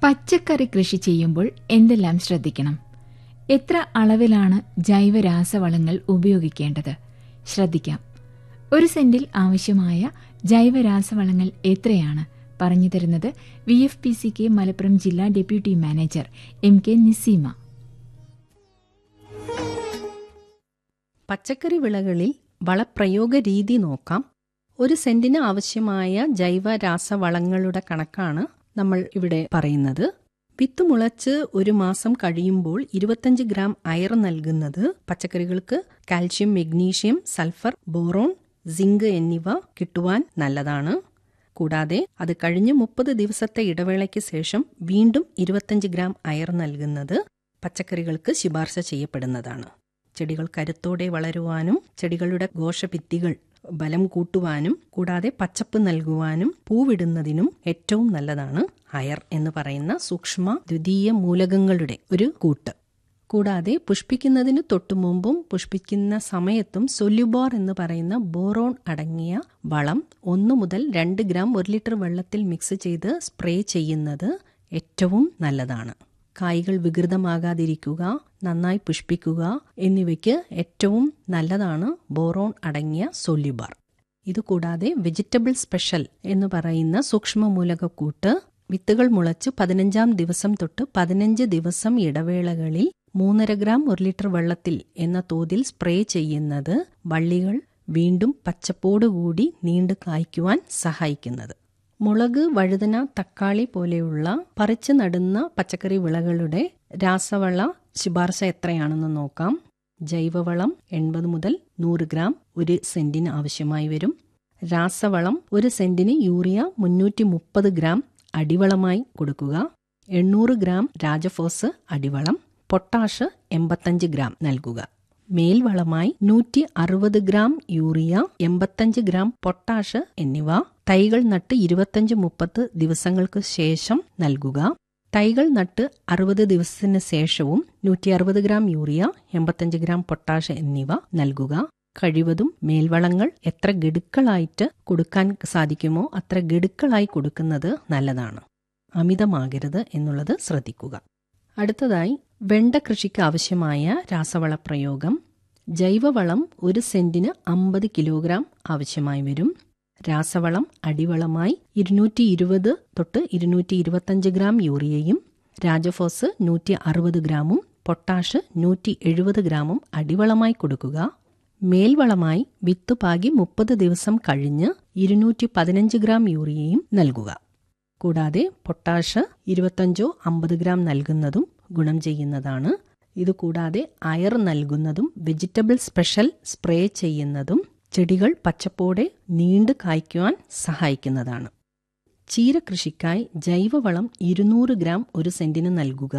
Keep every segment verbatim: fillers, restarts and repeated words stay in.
പച്ചക്കറി കൃഷി ചെയ്യുമ്പോൾ എന്തെല്ലാം ശ്രദ്ധിക്കണം? എത്ര അളവിലാണ് ജൈവ രാസവളങ്ങൾ ഉപയോഗിക്കേണ്ടത്? ശ്രദ്ധിക്കാം. ഒരു സെന്റിൽ ആവശ്യമായ ജൈവ രാസവളങ്ങൾ എത്രയാണ്? പറഞ്ഞു തരുന്നത് V F P C K Malappuram ജില്ലാ deputy manager M K Niseema. പച്ചക്കറി വിളകളിൽ വളപ്രയോഗ രീതി നോക്കാം. ഒരു സെന്റിന് ആവശ്യമായ ജൈവ രാസവളങ്ങളുടെ കണക്കാണ് നമ്മൾ ഇവിടെ പറയുന്നത്. വിത്ത് മുളച്ച് ഒരു മാസം കഴിയുമ്പോൾ ഇരുപത്തഞ്ച് ഗ്രാം അയർ നൽകുന്നത് പച്ചക്കറികൾക്ക് calcium, magnesium, sulphur, boron, zinc എന്നിവ കിട്ടുവാൻ നല്ലതാണ്. കൂടാതെ അത് കഴിഞ്ഞ് മുപ്പത് ദിവസത്തെ ഇടവേളയ്ക്ക് ശേഷം വീണ്ടും ഇരുപത്തഞ്ച് ഗ്രാം അയർ നൽകുന്നത് പച്ചക്കറികൾക്ക് ശുപാർശ ചെയ്യപ്പെടുന്നതാണ്. ചെടികൾ കരുത്തോടെ വളരുവാനും ചെടികളുടെ കോശഭിത്തികൾ ബലം കൂട്ടുവാനും കൂടാതെ പച്ചപ്പ് നൽകുവാനും പൂവിടുന്നതിനും ഏറ്റവും നല്ലതാണ് അയർ എന്ന് പറയുന്ന സൂക്ഷ്മ ദ്വിതീയ മൂലകങ്ങളുടെ ഒരു കൂട്ട്. കൂടാതെ പുഷ്പിക്കുന്നതിന് തൊട്ടുമുമ്പും പുഷ്പിക്കുന്ന സമയത്തും സൊല്യുബോർ എന്ന് പറയുന്ന ബോറോൺ അടങ്ങിയ വളം ഒന്ന് മുതൽ രണ്ട് ഗ്രാം ഒരു ലിറ്റർ വെള്ളത്തിൽ മിക്സ് ചെയ്ത് സ്പ്രേ ചെയ്യുന്നത് ഏറ്റവും നല്ലതാണ്. കായ്കൾ വികൃതമാകാതിരിക്കുക, നന്നായി പുഷ്പിക്കുക എന്നിവയ്ക്ക് ഏറ്റവും നല്ലതാണ് ബോറോൺ അടങ്ങിയ സൊല്യുബോർ. ഇതുകൂടാതെ വെജിറ്റബിൾ സ്പെഷ്യൽ എന്ന് പറയുന്ന സൂക്ഷ്മമൂലകക്കൂട്ട് വിത്തുകൾ മുളച്ച് പതിനഞ്ചാം ദിവസം തൊട്ട് പതിനഞ്ച് ദിവസം ഇടവേളകളിൽ മൂന്നര ഗ്രാം ഒരു ലിറ്റർ വെള്ളത്തിൽ എന്ന തോതിൽ സ്പ്രേ ചെയ്യുന്നത് വള്ളികൾ വീണ്ടും പച്ചപ്പോടുകൂടി നീണ്ടു കായ്ക്കുവാൻ സഹായിക്കുന്നത്. മുളക്, വഴുതന, തക്കാളി പോലെയുള്ള പറിച്ചു നടുന്ന പച്ചക്കറി വിളകളുടെ രാസവള ശുപാർശ എത്രയാണെന്ന് നോക്കാം. ജൈവവളം എൺപത് മുതൽ നൂറ് ഗ്രാം ഒരു സെന്റിന് ആവശ്യമായി വരും. രാസവളം ഒരു സെന്റിന് യൂറിയ മുന്നൂറ്റി മുപ്പത് ഗ്രാം അടിവളമായി കൊടുക്കുക. എണ്ണൂറ് ഗ്രാം രാജഫോസ് അടിവളം, പൊട്ടാഷ് എൺപത്തഞ്ച് ഗ്രാം നൽകുക. മേൽവളമായി നൂറ്റി അറുപത് ഗ്രാം യൂറിയ, എൺപത്തഞ്ച് ഗ്രാം പൊട്ടാഷ് എന്നിവ തൈകൾ നട്ട് ഇരുപത്തഞ്ച് മുപ്പത് ദിവസങ്ങൾക്ക് ശേഷം നൽകുക. തൈകൾ നട്ട് അറുപത് ദിവസത്തിന് ശേഷവും നൂറ്റി അറുപത് ഗ്രാം യൂറിയ, എൺപത്തഞ്ച് ഗ്രാം പൊട്ടാഷ് എന്നിവ നൽകുക. കഴിവതും മേൽവളങ്ങൾ എത്ര ഗഡുക്കളായിട്ട് കൊടുക്കാൻ സാധിക്കുമോ അത്ര ഗഡുക്കളായി കൊടുക്കുന്നത് നല്ലതാണ്. അമിതമാകരുത് എന്നുള്ളത് ശ്രദ്ധിക്കുക. അടുത്തതായി വെണ്ട കൃഷിക്ക് ആവശ്യമായ രാസവള പ്രയോഗം. ജൈവവളം ഒരു സെന്റിന് അമ്പത് കിലോഗ്രാം ആവശ്യമായി വരും. രാസവളം അടിവളമായി ഇരുന്നൂറ്റി ഇരുപത് തൊട്ട് ഇരുന്നൂറ്റി ഇരുപത്തഞ്ച് ഗ്രാം യൂറിയയും രാജഫോസ് നൂറ്റി അറുപത് ഗ്രാമും പൊട്ടാഷ് നൂറ്റി എഴുപത് ഗ്രാമും അടിവളമായി കൊടുക്കുക. മേൽവളമായി വിത്ത് പാകി മുപ്പത് ദിവസം കഴിഞ്ഞ് ഇരുന്നൂറ്റി പതിനഞ്ച് ഗ്രാം യൂറിയയും നൽകുക. കൂടാതെ പൊട്ടാഷ് ഇരുപത്തഞ്ചോ അമ്പത് ഗ്രാം നൽകുന്നതും ഗുണം ചെയ്യുന്നതാണ്. ഇതുകൂടാതെ അയർ നൽകുന്നതും വെജിറ്റബിൾ സ്പെഷ്യൽ സ്പ്രേ ചെയ്യുന്നതും ചെടികൾ പച്ചപ്പോടെ നീണ്ടു കായ്ക്കുവാൻ സഹായിക്കുന്നതാണ്. ചീരകൃഷിക്കായി ജൈവവളം ഇരുന്നൂറ് ഗ്രാം ഒരു സെന്റിന് നൽകുക.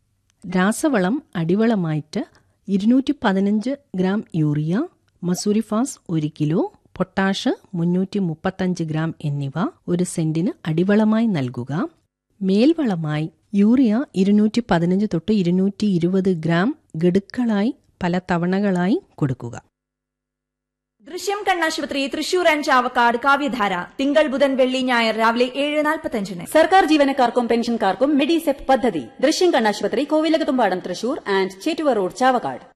രാസവളം അടിവളമായിട്ട് ഇരുന്നൂറ്റി പതിനഞ്ച് ഗ്രാം യൂറിയ, മസൂരിഫാസ് ഒരു കിലോ, പൊട്ടാഷ് മുന്നൂറ്റി മുപ്പത്തഞ്ച് ഗ്രാം എന്നിവ ഒരു സെന്റിന് അടിവളമായി നൽകുക. മേൽവളമായി യൂറിയ ഇരുന്നൂറ്റി പതിനഞ്ച് തൊട്ട് ഇരുന്നൂറ്റി ഇരുപത് ഗ്രാം ഗഡുക്കളായി പല തവണകളായി കൊടുക്കുക. ദൃശ്യം കണ്ണാശുപത്രി തൃശൂർ ആൻഡ് ചാവക്കാട് കാവ്യധാര തിങ്കൾ, ബുധൻ, വെള്ളി, ഞായർ രാവിലെ ഏഴ് നാൽപ്പത്തഞ്ചിന്. സർക്കാർ ജീവനക്കാർക്കും പെൻഷൻകാർക്കും മെഡിസെപ് പദ്ധതി. ദൃശ്യം കണ്ണാശുപത്രി, കോവിലകത്തുംപാടം, തൃശൂർ ആൻഡ് ചേറ്റുവ റോഡ്, ചാവക്കാട്.